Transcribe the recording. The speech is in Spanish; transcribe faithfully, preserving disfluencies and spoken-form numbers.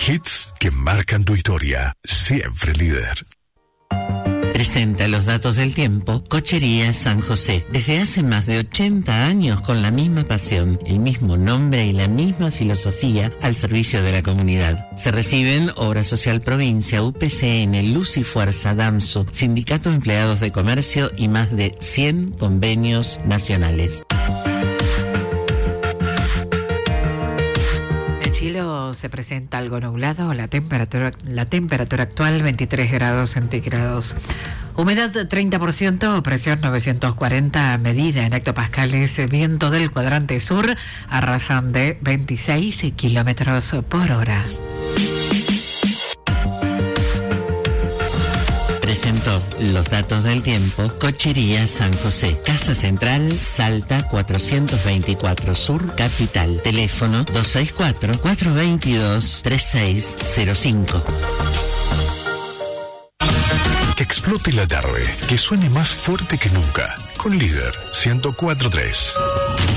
Hits que marcan tu historia. Siempre líder. Presenta los datos del tiempo Cochería San José. Desde hace más de ochenta años con la misma pasión, el mismo nombre y la misma filosofía al servicio de la comunidad. Se reciben Obra Social Provincia, U P C N, Luz y Fuerza, DAMSU, Sindicato de Empleados de Comercio y más de cien convenios nacionales. Se presenta algo nublado, la temperatura, la temperatura actual veintitrés grados centígrados. Humedad treinta por ciento, presión novecientos cuarenta, medida en hectopascales, viento del cuadrante sur a razón de veintiséis kilómetros por hora. Presentó los datos del tiempo Cochería San José. Casa Central, Salta cuatrocientos veinticuatro Sur, Capital. Teléfono dos seis cuatro, cuatro dos dos, tres seis cero cinco. Que explote la tarde, que suene más fuerte que nunca. Con Líder ciento cuatro punto tres.